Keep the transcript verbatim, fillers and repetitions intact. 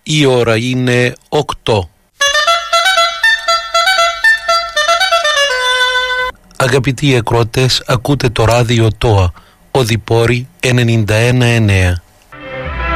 Η ώρα είναι οκτώ. Αγαπητοί ακροατές, ακούτε το ράδιο ΤΟΑ, Οδυπόρη ενενήντα ένα εννέα.